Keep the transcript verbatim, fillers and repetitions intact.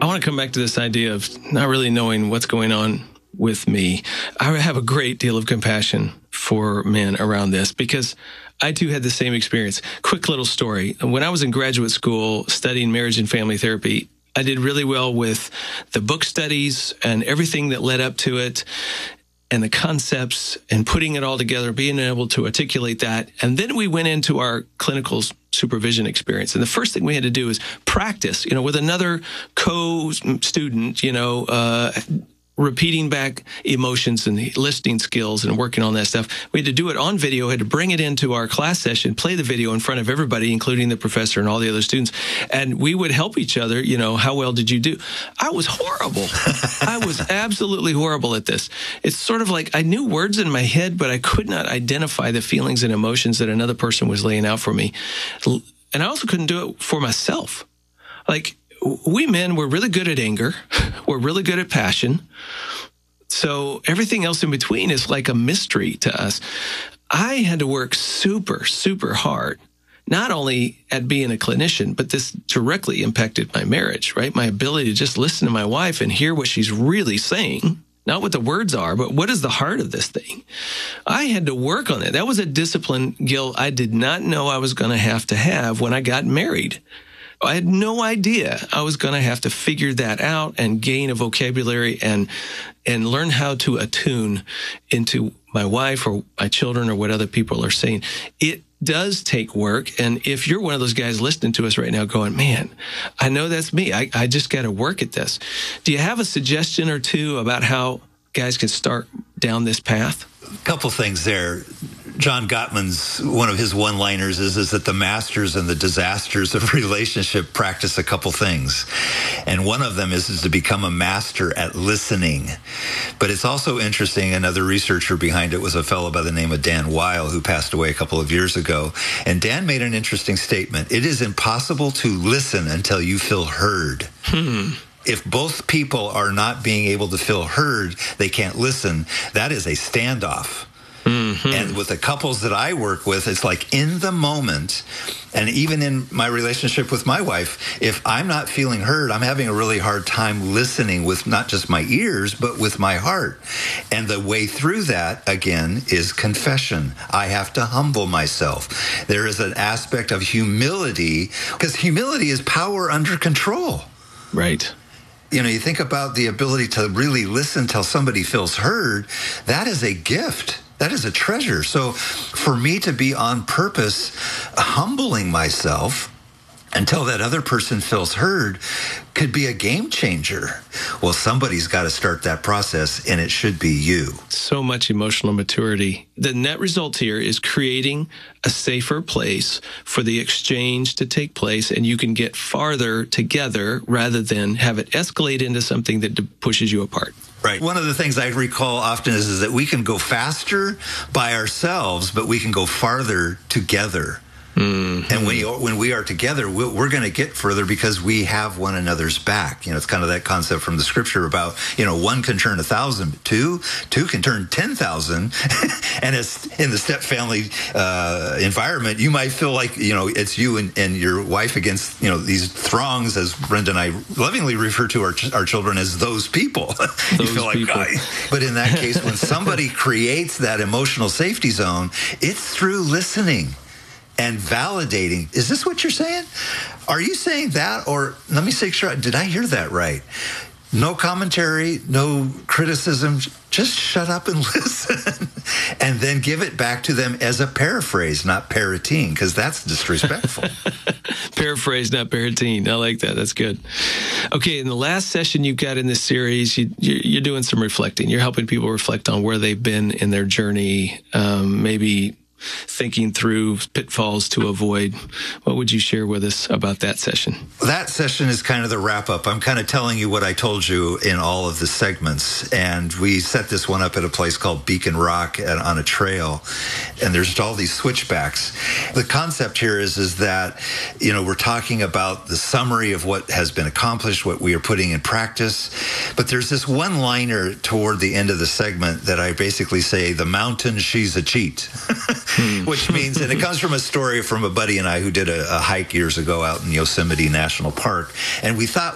want to come back to this idea of not really knowing what's going on with me. I have a great deal of compassion for men around this because I too had the same experience. Quick little story. When I was in graduate school studying marriage and family therapy, I did really well with the book studies and everything that led up to it and the concepts and putting it all together, being able to articulate that. And then we went into our clinical supervision experience. And the first thing we had to do is practice, you know, with another co-student, you know, uh, repeating back emotions and listening skills and working on that stuff. We had to do it on video, had to bring it into our class session, play the video in front of everybody, including the professor and all the other students. And we would help each other, you know, how well did you do? I was horrible. I was absolutely horrible at this. It's sort of like I knew words in my head, but I could not identify the feelings and emotions that another person was laying out for me. And I also couldn't do it for myself. Like, we men were really good at anger. We're really good at passion. So everything else in between is like a mystery to us. I had to work super, super hard, not only at being a clinician, but this directly impacted my marriage, right? My ability to just listen to my wife and hear what she's really saying, not what the words are, but what is the heart of this thing? I had to work on it. That was a discipline, Gil, I did not know I was going to have to have when I got married. I had no idea I was going to have to figure that out and gain a vocabulary and and learn how to attune into my wife or my children or what other people are saying. It does take work. And if you're one of those guys listening to us right now going, man, I know that's me. I, I just got to work at this. Do you have a suggestion or two about how guys can start down this path? A couple things there. John Gottman's, one of his one-liners is, is that the masters and the disasters of relationship practice a couple things. And one of them is, is to become a master at listening. But it's also interesting, another researcher behind it was a fellow by the name of Dan Weil, who passed away a couple of years ago. And Dan made an interesting statement. It is impossible to listen until you feel heard. Hmm. If both people are not being able to feel heard, they can't listen. That is a standoff. Mm-hmm. And with the couples that I work with, it's like in the moment, and even in my relationship with my wife, if I'm not feeling heard, I'm having a really hard time listening with not just my ears, but with my heart. And the way through that, again, is confession. I have to humble myself. There is an aspect of humility, because humility is power under control. Right. You know, you think about the ability to really listen till somebody feels heard, that is a gift. That is a treasure. So for me to be on purpose, humbling myself until that other person feels heard could be a game changer. Well, somebody's got to start that process, and it should be you. So much emotional maturity. The net result here is creating a safer place for the exchange to take place, and you can get farther together rather than have it escalate into something that pushes you apart. Right. One of the things I recall often is, is that we can go faster by ourselves, but we can go farther together. Mm-hmm. And when, you, when we are together, we're, we're going to get further because we have one another's back. You know, it's kind of that concept from the scripture about, you know, one can turn a thousand, two, two can turn ten thousand. And as in the step family uh, environment, you might feel like, you know, it's you and, and your wife against, you know, these throngs, as Brenda and I lovingly refer to our, ch- our children as those people. Those you feel like, people. I, but in that case, when somebody creates that emotional safety zone, it's through listening and validating. Is this what you're saying? Are you saying that? Or let me make sure, did I hear that right? No commentary, no criticism, just shut up and listen. And then give it back to them as a paraphrase, not parroting, because that's disrespectful. Paraphrase, not parroting. I like that. That's good. Okay, in the last session you got in this series, you, you're doing some reflecting. You're helping people reflect on where they've been in their journey, um, maybe thinking through pitfalls to avoid. What would you share with us about that session? That session is kind of the wrap up. I'm kind of telling you what I told you in all of the segments. And we set this one up at a place called Beacon Rock at, on a trail. And there's all these switchbacks. The concept here is, is that, you know, we're talking about the summary of what has been accomplished, what we are putting in practice. But there's this one liner toward the end of the segment that I basically say, the mountain, she's a cheat. Which means, and it comes from a story from a buddy and I who did a, a hike years ago out in Yosemite National Park. And we thought